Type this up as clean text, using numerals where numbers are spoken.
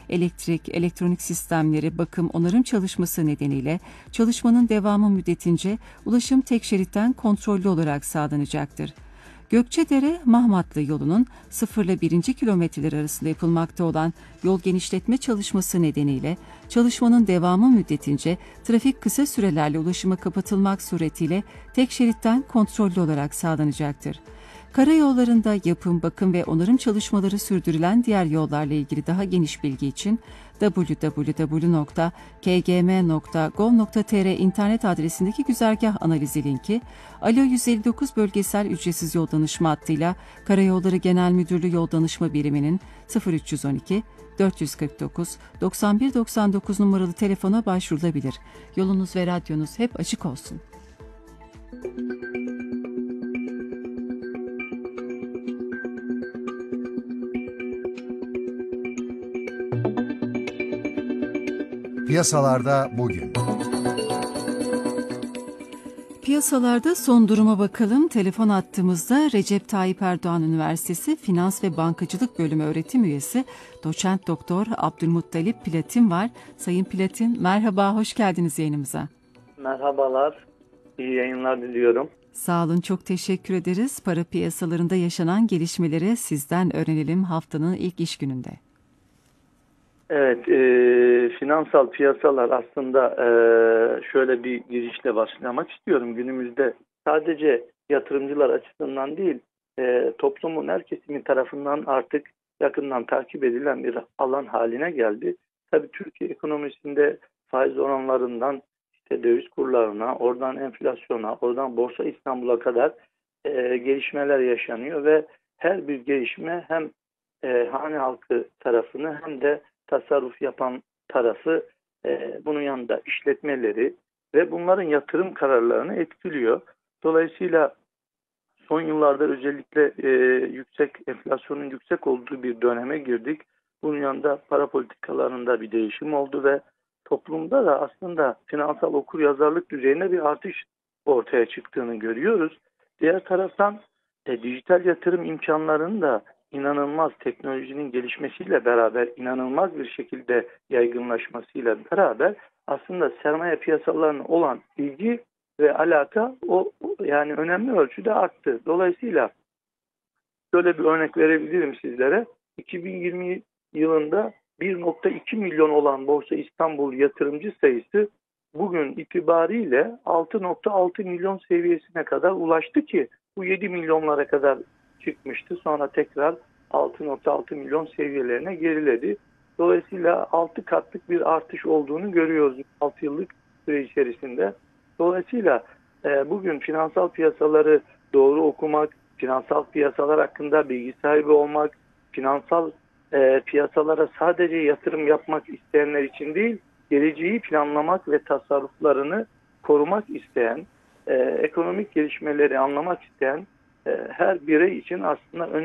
elektrik, elektronik sistemleri, bakım, onarım çalışması nedeniyle çalışmanın devamı müddetince ulaşım tek şeritten kontrollü olarak sağlanacaktır. Gökçedere-Mahmatlı yolunun 0 ile 1. kilometreler arasında yapılmakta olan yol genişletme çalışması nedeniyle çalışmanın devamı müddetince trafik kısa sürelerle ulaşıma kapatılmak suretiyle tek şeritten kontrollü olarak sağlanacaktır. Karayollarında yapım, bakım ve onarım çalışmaları sürdürülen diğer yollarla ilgili daha geniş bilgi için www.kgm.gov.tr internet adresindeki güzergah analizi linki, Alo 159 bölgesel ücretsiz yol danışma hattıyla Karayolları Genel Müdürlüğü Yol Danışma Biriminin 0312 449 9199 numaralı telefona başvurulabilir. Yolunuz ve radyonuz hep açık olsun. Piyasalarda bugün. Piyasalarda son duruma bakalım. Telefon attığımızda Recep Tayyip Erdoğan Üniversitesi Finans ve Bankacılık Bölümü öğretim üyesi Doçent Doktor Abdülmuttalip Platin var. Sayın Platin, merhaba, hoş geldiniz yayınımıza. Merhabalar, iyi yayınlar diliyorum. Sağ olun, çok teşekkür ederiz. Para piyasalarında yaşanan gelişmeleri sizden öğrenelim haftanın ilk iş gününde. Evet, finansal piyasalar aslında şöyle bir girişle başlamak istiyorum. Günümüzde sadece yatırımcılar açısından değil, toplumun her kesimi tarafından artık yakından takip edilen bir alan haline geldi. Tabii Türkiye ekonomisinde faiz oranlarından işte döviz kurlarına, oradan enflasyona, oradan Borsa İstanbul'a kadar gelişmeler yaşanıyor ve her bir gelişme hem hane halkı tarafını hem de tasarruf yapan tarafı, bunun yanında işletmeleri ve bunların yatırım kararlarını etkiliyor. Dolayısıyla son yıllarda özellikle yüksek enflasyonun yüksek olduğu bir döneme girdik. Bunun yanında para politikalarında bir değişim oldu ve toplumda da aslında finansal okuryazarlık düzeyinde bir artış ortaya çıktığını görüyoruz. Diğer taraftan dijital yatırım imkanlarının da inanılmaz teknolojinin gelişmesiyle beraber inanılmaz bir şekilde yaygınlaşmasıyla beraber aslında sermaye piyasalarına olan ilgi ve alaka yani önemli ölçüde arttı. Dolayısıyla şöyle bir örnek verebilirim sizlere. 2020 yılında 1,2 milyon olan Borsa İstanbul yatırımcı sayısı bugün itibariyle 6,6 milyon seviyesine kadar ulaştı ki bu 7 milyonlara kadar çıkmıştı. Sonra tekrar 6,6 milyon seviyelerine geriledi. Dolayısıyla 6 katlık bir artış olduğunu görüyoruz 6 yıllık süre içerisinde. Dolayısıyla bugün finansal piyasaları doğru okumak, finansal piyasalar hakkında bilgi sahibi olmak, finansal piyasalara sadece yatırım yapmak isteyenler için değil, geleceği planlamak ve tasarruflarını korumak isteyen, ekonomik gelişmeleri anlamak isteyen her birey için aslında önemli.